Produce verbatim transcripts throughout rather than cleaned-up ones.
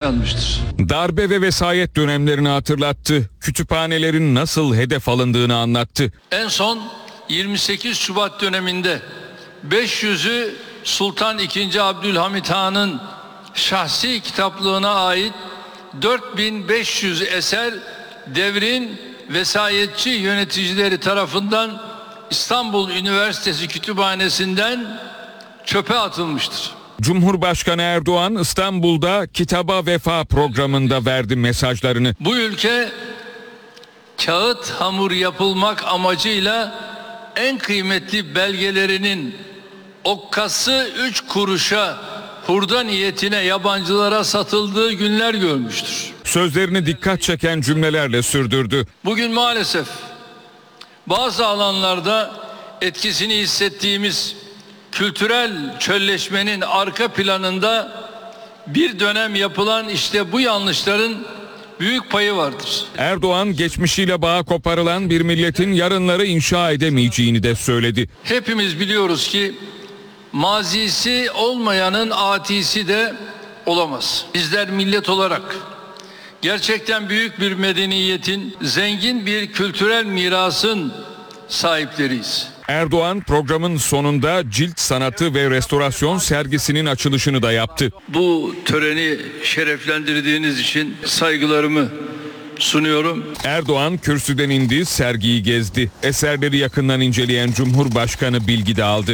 yaşanmıştır. Darbe ve vesayet dönemlerini hatırlattı. Kütüphanelerin nasıl hedef alındığını anlattı. En son yirmi sekiz Şubat döneminde beş yüzü Sultan ikinci. Abdülhamit Han'ın şahsi kitaplığına ait dört bin beş yüz eser devrin vesayetçi yöneticileri tarafından İstanbul Üniversitesi Kütüphanesi'nden çöpe atılmıştır. Cumhurbaşkanı Erdoğan İstanbul'da Kitaba Vefa programında verdi mesajlarını. Bu ülke kağıt hamur yapılmak amacıyla en kıymetli belgelerinin okkası üç kuruşa hurda niyetine yabancılara satıldığı günler görmüştür. Sözlerini dikkat çeken cümlelerle sürdürdü. Bugün maalesef bazı alanlarda etkisini hissettiğimiz kültürel çölleşmenin arka planında bir dönem yapılan işte bu yanlışların büyük payı vardır. Erdoğan geçmişiyle bağ koparılan bir milletin yarınları inşa edemeyeceğini de söyledi. Hepimiz biliyoruz ki mazisi olmayanın atisi de olamaz. Bizler millet olarak gerçekten büyük bir medeniyetin, zengin bir kültürel mirasın sahipleriyiz. Erdoğan programın sonunda cilt sanatı ve restorasyon sergisinin açılışını da yaptı. Bu töreni şereflendirdiğiniz için saygılarımı sunuyorum. Erdoğan kürsüden indi, sergiyi gezdi. Eserleri yakından inceleyen Cumhurbaşkanı bilgi de aldı.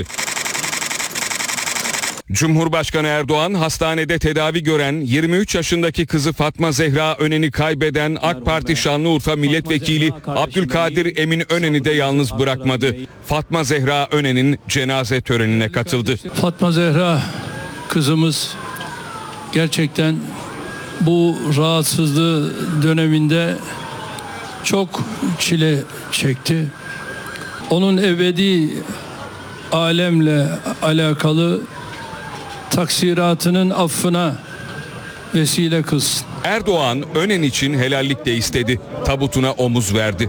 Cumhurbaşkanı Erdoğan hastanede tedavi gören yirmi üç yaşındaki kızı Fatma Zehra Önen'i kaybeden AK Parti Şanlıurfa Milletvekili Abdülkadir Emin Önen'i de yalnız bırakmadı. Fatma Zehra Önen'in cenaze törenine katıldı. Fatma Zehra kızımız gerçekten bu rahatsızlığı döneminde çok çile çekti. Onun ebedi alemle alakalı taksiratının affına vesile kılsın. Erdoğan Önen için helallik de istedi. Tabutuna omuz verdi.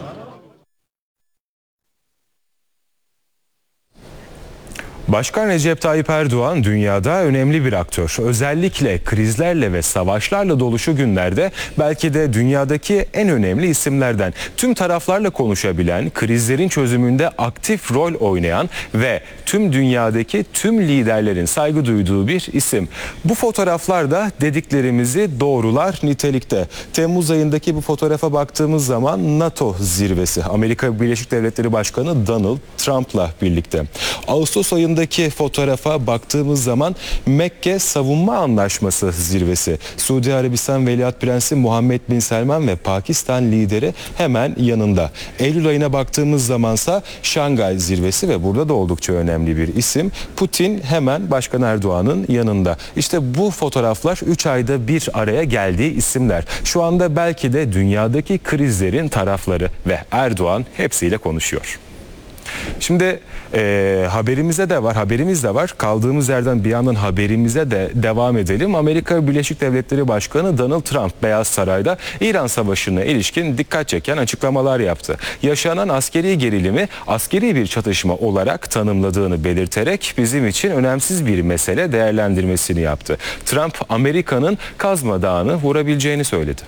Başkan Recep Tayyip Erdoğan dünyada önemli bir aktör. Özellikle krizlerle ve savaşlarla dolu şu günlerde belki de dünyadaki en önemli isimlerden. Tüm taraflarla konuşabilen, krizlerin çözümünde aktif rol oynayan ve tüm dünyadaki tüm liderlerin saygı duyduğu bir isim. Bu fotoğraflar da dediklerimizi doğrular nitelikte. Temmuz ayındaki bu fotoğrafa baktığımız zaman NATO zirvesi, Amerika Birleşik Devletleri Başkanı Donald Trump'la birlikte. Ağustos ayında Daki fotoğrafa baktığımız zaman Mekke Savunma Anlaşması zirvesi. Suudi Arabistan Veliaht Prensi Muhammed Bin Selman ve Pakistan lideri hemen yanında. Eylül ayına baktığımız zamansa Şangay zirvesi ve burada da oldukça önemli bir isim. Putin hemen Başkan Erdoğan'ın yanında. İşte bu fotoğraflar üç ayda bir araya geldiği isimler. Şu anda belki de dünyadaki krizlerin tarafları ve Erdoğan hepsiyle konuşuyor. Şimdi e, haberimize de var, haberimiz de var. Kaldığımız yerden bir yandan haberimize de devam edelim. Amerika Birleşik Devletleri Başkanı Donald Trump Beyaz Saray'da İran Savaşı'na ilişkin dikkat çeken açıklamalar yaptı. Yaşanan askeri gerilimi askeri bir çatışma olarak tanımladığını belirterek bizim için önemsiz bir mesele değerlendirmesini yaptı. Trump Amerika'nın Kazma Dağı'nı vurabileceğini söyledi.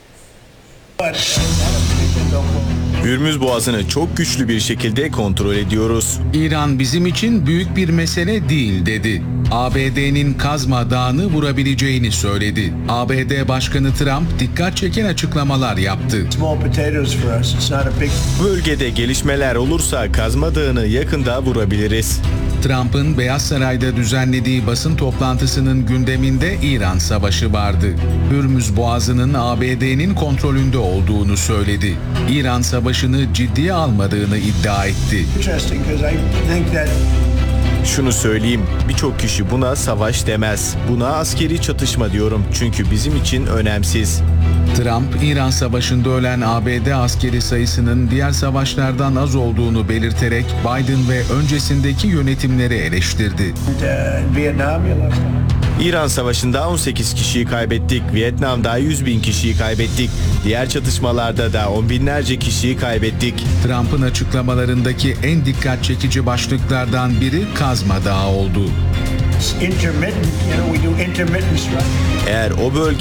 Hürmüz Boğazı'nı çok güçlü bir şekilde kontrol ediyoruz. İran bizim için büyük bir mesele değil dedi. A B D'nin Kazma Dağı'nı vurabileceğini söyledi. A B D Başkanı Trump dikkat çeken açıklamalar yaptı. Bölgede gelişmeler olursa Kazma Dağı'nı yakında vurabiliriz. Trump'ın Beyaz Saray'da düzenlediği basın toplantısının gündeminde İran Savaşı vardı. Hürmüz Boğazı'nın A B D'nin kontrolünde olduğunu söyledi. İran Savaşı'nı ciddiye almadığını iddia etti. Şunu söyleyeyim, birçok kişi buna savaş demez. Buna askeri çatışma diyorum çünkü bizim için önemsiz. Trump, İran Savaşı'nda ölen A B D askeri sayısının diğer savaşlardan az olduğunu belirterek Biden ve öncesindeki yönetimleri eleştirdi. İran Savaşı'nda on sekiz kişiyi kaybettik, Vietnam'da yüz bin kişiyi kaybettik, diğer çatışmalarda da on binlerce kişiyi kaybettik. Trump'ın açıklamalarındaki en dikkat çekici başlıklardan biri Kazma Dağı oldu. Eğer o bölge